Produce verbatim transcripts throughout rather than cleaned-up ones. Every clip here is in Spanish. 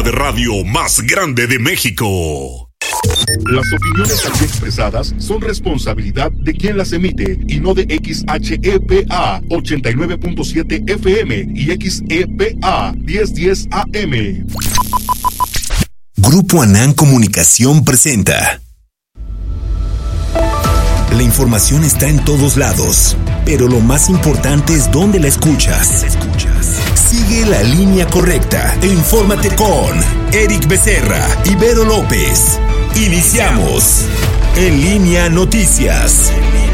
de radio más grande de México. Las opiniones aquí expresadas son responsabilidad de quien las emite y no de X H E P A ochenta y nueve punto siete F M y X E P A diez diez A M. Grupo Anán Comunicación presenta. La información está en todos lados, pero lo más importante es dónde la escuchas. Sigue la línea correcta e infórmate con Eric Becerra y Vero López. Iniciamos En Línea Noticias.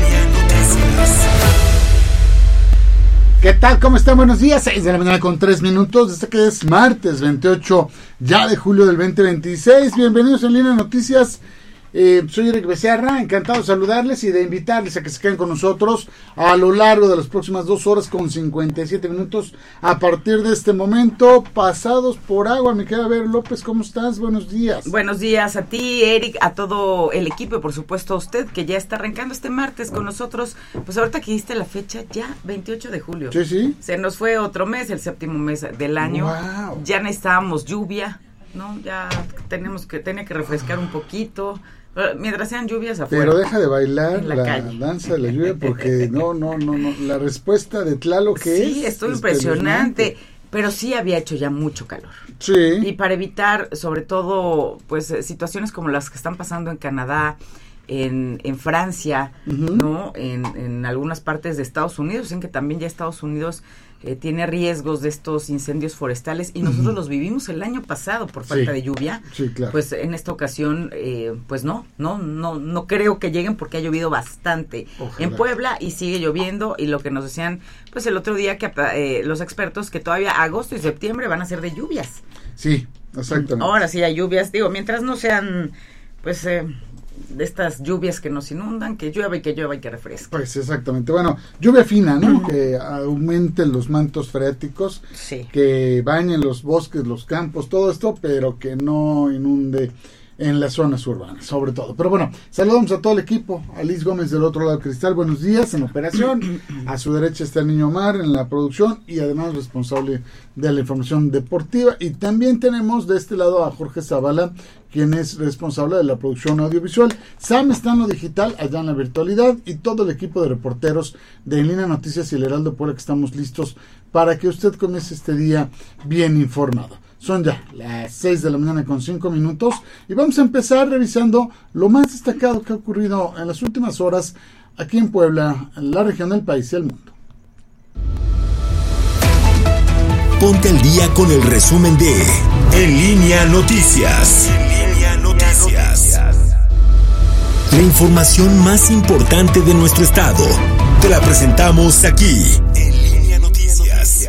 ¿Qué tal? ¿Cómo están? Buenos días. seis de la mañana con tres minutos. Este que es martes veintiocho ya de julio del veinte veintiséis. Bienvenidos a En Línea Noticias. Eh, soy Eric Becerra, encantado de saludarles y de invitarles a que se queden con nosotros a lo largo de las próximas dos horas con cincuenta y siete minutos a partir de este momento, pasados por agua. Mi querida Ver López, ¿cómo estás? Buenos días. Buenos días a ti, Eric, a todo el equipo y por supuesto a usted que ya está arrancando este martes con nosotros. Pues ahorita que diste la fecha, ya veintiocho de julio. Sí, sí. Se nos fue otro mes, el séptimo mes del año. Wow. Ya necesitábamos lluvia, ¿no? Ya tenemos que, tenía que refrescar un poquito. Mientras sean lluvias afuera. Pero deja de bailar la, la danza de la lluvia porque no, no, no, no. La respuesta de Tlaloc que sí, es. Sí, estuvo impresionante. Pero sí había hecho ya mucho calor. Sí. Y para evitar, sobre todo, pues situaciones como las que están pasando en Canadá, en, en Francia, uh-huh. ¿no? En, en algunas partes de Estados Unidos, en que también ya Estados Unidos eh, tiene riesgos de estos incendios forestales y nosotros uh-huh. los vivimos el año pasado por falta sí. de lluvia. Sí, claro. Pues en esta ocasión, eh, pues no, no, no, no creo que lleguen porque ha llovido bastante Ojalá. en Puebla y sigue lloviendo y lo que nos decían, pues el otro día que eh, los expertos que todavía agosto y septiembre van a ser de lluvias. Sí, exactamente. Ahora sí hay lluvias, digo, mientras no sean, pues eh, de estas lluvias que nos inundan, que llueva y que llueva y que refresque. Pues exactamente, bueno, lluvia fina, ¿no? Uh-huh. Que aumenten los mantos freáticos, sí. que bañen los bosques, los campos, todo esto, pero que no inunde en las zonas urbanas, sobre todo. Pero bueno, saludamos a todo el equipo, a Liz Gómez del otro lado del cristal, buenos días en operación, a su derecha está el Niño Omar en la producción y además responsable de la información deportiva, y también tenemos de este lado a Jorge Zavala, quien es responsable de la producción audiovisual. Sam está en lo digital, allá en la virtualidad, y todo el equipo de reporteros de En Línea Noticias y el Heraldo Puebla que estamos listos para que usted comience este día bien informado. Son ya las seis de la mañana con cinco minutos y vamos a empezar revisando lo más destacado que ha ocurrido en las últimas horas aquí en Puebla, en la región del país y el mundo. Ponte al día con el resumen de En Línea Noticias. En Línea Noticias. La información más importante de nuestro estado te la presentamos aquí. En Línea Noticias.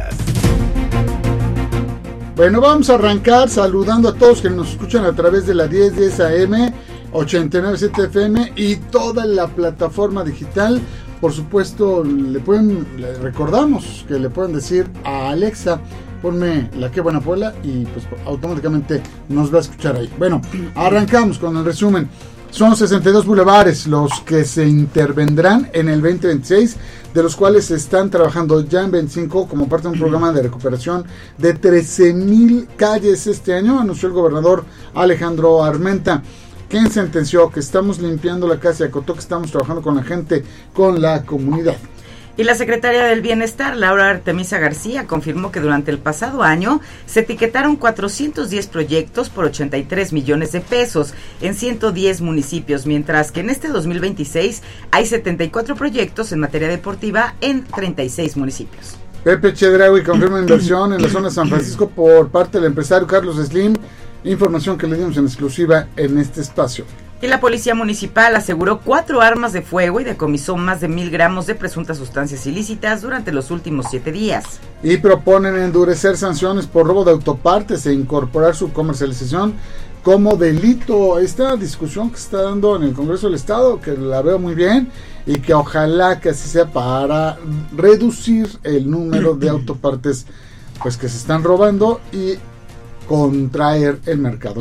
Bueno, vamos a arrancar saludando a todos que nos escuchan a través de la diez diez A M, ochenta y nueve punto siete F M y toda la plataforma digital. Por supuesto, le pueden, le recordamos que le pueden decir a Alexa, ponme La Qué Buena Puebla, y pues automáticamente nos va a escuchar ahí. Bueno, arrancamos con el resumen. Son sesenta y dos bulevares los que se intervendrán en el veinte veintiséis, de los cuales se están trabajando ya en veinticinco como parte de un programa de recuperación de trece mil calles este año, anunció el gobernador Alejandro Armenta, quien sentenció que estamos limpiando la casa y acotó que estamos trabajando con la gente, con la comunidad. Y la secretaria del Bienestar, Laura Artemisa García, confirmó que durante el pasado año se etiquetaron cuatrocientos diez proyectos por ochenta y tres millones de pesos en ciento diez municipios, mientras que en este dos mil veintiséis hay setenta y cuatro proyectos en materia deportiva en treinta y seis municipios. Pepe Chedraui confirma inversión en la zona de San Francisco por parte del empresario Carlos Slim, información que le dimos en exclusiva en este espacio. Y la policía municipal aseguró cuatro armas de fuego y decomisó más de mil gramos de presuntas sustancias ilícitas durante los últimos siete días. Y proponen endurecer sanciones por robo de autopartes e incorporar su comercialización como delito. Esta discusión que se está dando en el Congreso del Estado, que la veo muy bien, y que ojalá que así sea para reducir el número de autopartes pues que se están robando y contraer el mercado